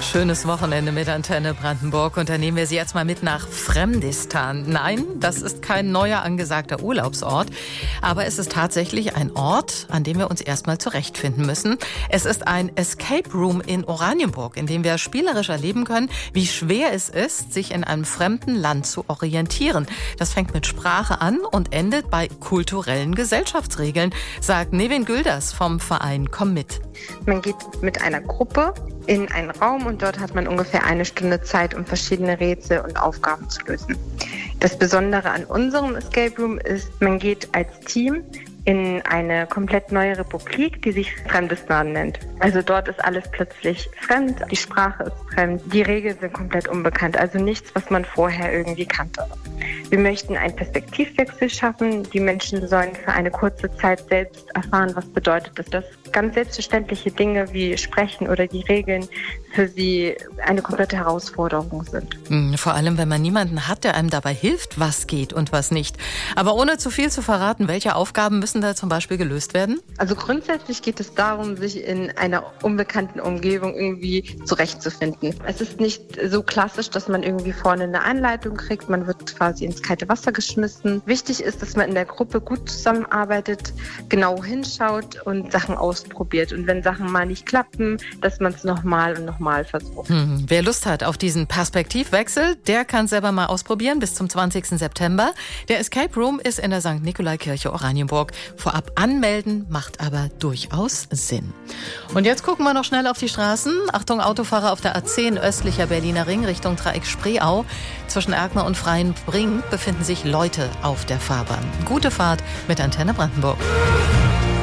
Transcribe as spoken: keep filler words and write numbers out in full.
Schönes Wochenende mit Antenne Brandenburg. Und da nehmen wir Sie jetzt mal mit nach Fremdistan. Nein, das ist kein neuer angesagter Urlaubsort, aber es ist tatsächlich ein Ort, an dem wir uns erstmal zurechtfinden müssen. Es ist ein Escape Room in Oranienburg, in dem wir spielerisch erleben können, wie schwer es ist, sich in einem fremden Land zu orientieren. Das fängt mit Sprache an und endet bei kulturellen Gesellschaftsregeln, sagt Nevin Gülders vom Verein Komm mit. Man geht mit einer Gruppe in einen Raum und dort hat man ungefähr eine Stunde Zeit, um verschiedene Rätsel und Aufgaben zu lösen. Das Besondere an unserem Escape Room ist, man geht als Team in eine komplett neue Republik, die sich Fremdistan nennt. Also dort ist alles plötzlich fremd, die Sprache ist fremd, die Regeln sind komplett unbekannt, also nichts, was man vorher irgendwie kannte. Wir möchten einen Perspektivwechsel schaffen. Die Menschen sollen für eine kurze Zeit selbst erfahren, was bedeutet es, dass ganz selbstverständliche Dinge wie Sprechen oder die Regeln für sie eine komplette Herausforderung sind. Vor allem, wenn man niemanden hat, der einem dabei hilft, was geht und was nicht. Aber ohne zu viel zu verraten, welche Aufgaben müssen da zum Beispiel gelöst werden? Also grundsätzlich geht es darum, sich in einer unbekannten Umgebung irgendwie zurechtzufinden. Es ist nicht so klassisch, dass man irgendwie vorne eine Anleitung kriegt. Man wird quasi ins kalte Wasser geschmissen. Wichtig ist, dass man in der Gruppe gut zusammenarbeitet, genau hinschaut und Sachen ausprobiert. Und wenn Sachen mal nicht klappen, dass man es nochmal und nochmal versucht. Hm. Wer Lust hat auf diesen Perspektivwechsel, der kann es selber mal ausprobieren bis zum zwanzigsten September. Der Escape Room ist in der Sankt Nikolaikirche Oranienburg. Vorab anmelden macht aber durchaus Sinn. Und jetzt gucken wir noch schnell auf die Straßen. Achtung, Autofahrer auf der A zehn östlicher Berliner Ring Richtung Dreieck Spreeau. Zwischen Erkner und Freienbrink befinden sich Leute auf der Fahrbahn. Gute Fahrt mit Antenne Brandenburg.